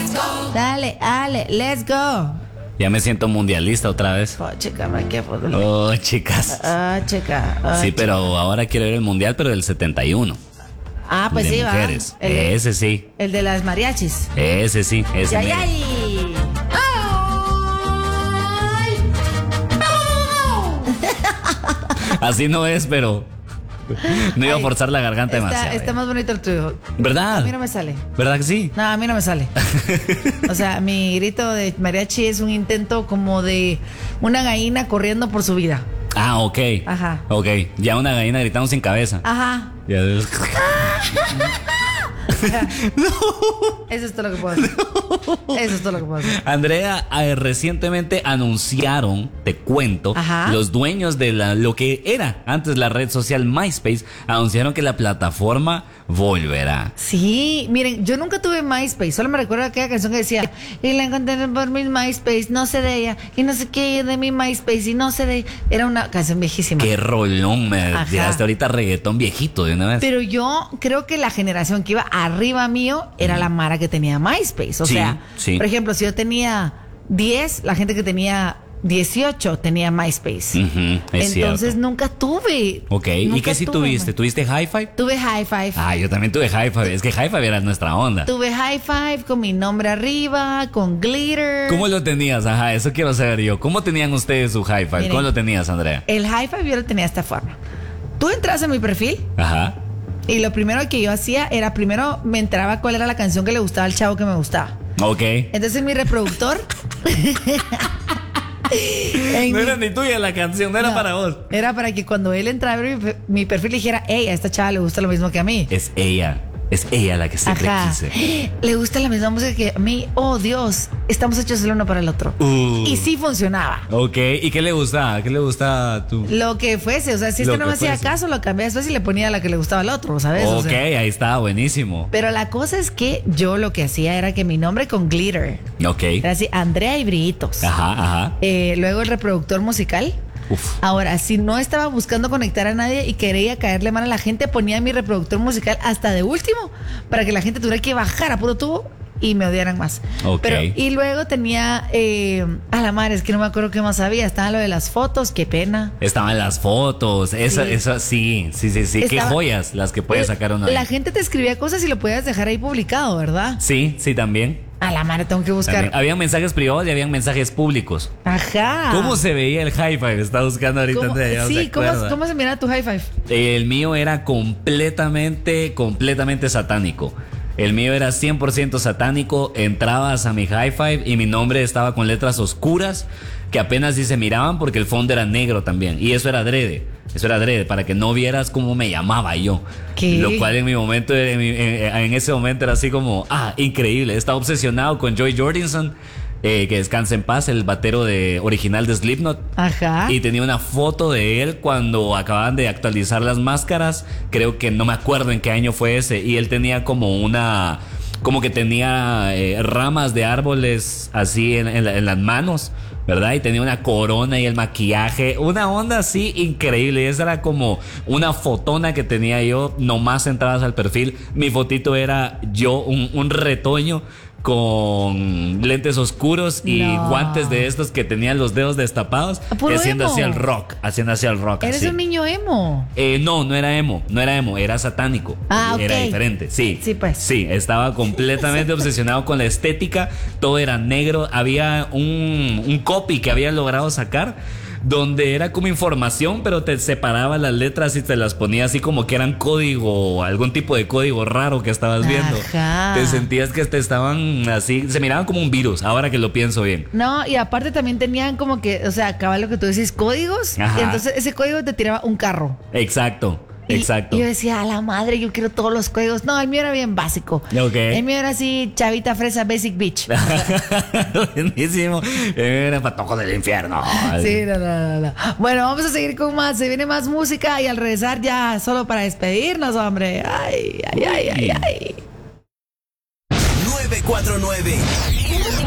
Dale, Ale, let's go. Ya me siento mundialista otra vez. Oh, chica, me quedo. Oh, chicas. Chica. Sí, pero ahora quiero ir al mundial, pero del 71. Ah, pues de sí, mujeres. va. Ese sí. El de las mariachis. Ese sí, ese ¡Ay, mero. ay! Así no es, pero no iba a forzar la garganta demasiado. Está más bonito el tuyo. ¿Verdad? A mí no me sale. ¿Verdad que sí? No, a mí no me sale. O sea, mi grito de mariachi es un intento como de una gallina corriendo por su vida. Ah, ok. Ajá. Ok, ya una gallina gritando sin cabeza. Ajá. Ya. Eso es todo lo que puedo hacer. Eso es todo lo que puedo hacer. Andrea, recientemente anunciaron, te cuento, Ajá. los dueños de lo que era antes la red social MySpace, anunciaron que la plataforma volverá. Sí, miren, yo nunca tuve MySpace, solo me recuerdo aquella canción que decía, y la encontré por mi MySpace, no sé de ella, y no sé qué de mi MySpace, y no sé de... Era una canción viejísima. Qué rolón, me Ajá. tiraste ahorita reggaetón viejito de una vez. Pero yo creo que la generación que iba arriba mío era la mara que tenía MySpace. O Sí, sea, sí. por ejemplo, si yo tenía 10, la gente que tenía 18 tenía MySpace. Ujú, es Entonces cierto. nunca tuve. Ok, ¿y Nunca qué sí tuve, tuviste? man. ¿Tuviste High Five? Tuve High Five. Ah, yo también tuve High Five. Es que High Five era nuestra onda. Tuve High Five con mi nombre arriba, con glitter. ¿Cómo lo tenías? Ajá, eso quiero saber yo. ¿Cómo tenían ustedes su High Five? Miren. ¿Cómo lo tenías, Andrea? El High Five yo lo tenía de esta forma. Tú entras a mi perfil Ajá. y lo primero que yo hacía era primero me enteraba cuál era la canción que le gustaba al chavo que me gustaba. Ok. Entonces mi reproductor... No era ni tuya la canción, no era No, para vos. Era para que cuando él entrara a ver mi perfil le dijera, hey, a esta chava le gusta lo mismo que a mí. Es ella la que siempre Ajá. quise. Le gusta la misma música que a mí. Oh, Dios, estamos hechos el uno para el otro. Y sí funcionaba. Ok, ¿y qué le gustaba? ¿Qué le gustaba a tú? Lo que fuese, o sea, si Lo este no que me hacía fuese. caso, lo cambié después y le ponía la que le gustaba al otro, ¿sabes? O Ok, sea, ahí estaba, buenísimo. pero la cosa es que yo lo que hacía era que mi nombre con glitter Ok. era así, Andrea y Brillitos. Ajá. Luego el reproductor musical. Uf. Ahora, si no estaba buscando conectar a nadie y quería caerle mal a la gente, ponía mi reproductor musical hasta de último para que la gente tuviera que bajar a puro tubo y me odiaran más. Ok. Pero, y luego tenía, a la madre, es que no me acuerdo qué más había. Estaba lo de las fotos, qué pena. Estaban las fotos, esa, Sí. esa, sí. Qué Estaba- joyas las que puede sacar uno ahí. La gente te escribía cosas y lo podías dejar ahí publicado, ¿verdad? Sí, también. A la madre, tengo que buscar. También. Habían mensajes privados y habían mensajes públicos. Ajá. ¿Cómo se veía el High Five? Está buscando ahorita, ¿Cómo- Andrea, ya no se sí, acuerda. ¿cómo se mira tu high five? El mío era completamente satánico. El mío era 100% satánico. Entrabas a mi High Five y mi nombre estaba con letras oscuras que apenas si se miraban porque el fondo era negro también. Y eso era adrede. Para que no vieras cómo me llamaba yo. ¿Qué? Lo cual en mi momento, en ese momento era así como, increíble. Estaba obsesionado con Joy Jordison. Que descanse en paz, el batero original de Slipknot. Ajá. Y tenía una foto de él cuando acababan de actualizar las máscaras. Creo que no me acuerdo en qué año fue ese. Y él tenía como que tenía ramas de árboles así en las manos, ¿verdad? Y tenía una corona y el maquillaje. Una onda así increíble. Y esa era como una fotona que tenía yo nomás entradas al perfil. Mi fotito era yo, un retoño con lentes oscuros y No. guantes de estos que tenían los dedos destapados, Puro haciendo emo. así el rock, Eres así. un niño emo. No era emo, era satánico. Ah, Era ok. diferente, sí. Sí, pues. Sí, estaba completamente obsesionado con la estética, todo era negro, había un copy que había logrado sacar donde era como información, pero te separaba las letras y te las ponía así como que eran código, algún tipo de código raro que estabas viendo. Ajá. Te sentías que te estaban así, se miraban como un virus, ahora que lo pienso bien. No, y aparte también tenían como que, o sea, acaba lo que tú dices, códigos. Ajá. Y entonces ese código te tiraba un carro. Exacto. Y Exacto. yo decía, a la madre, yo quiero todos los códigos. No, el mío era bien básico. Ok. El mío era así, chavita fresa, basic bitch. Buenísimo. Era patojo del infierno. Sí, no. Bueno, vamos a seguir con más. Se viene más música y al regresar ya solo para despedirnos, hombre. Ay. 949